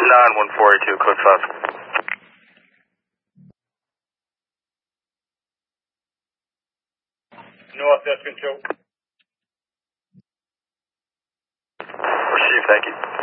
91482, code 5. North, that's control. Receive, thank you.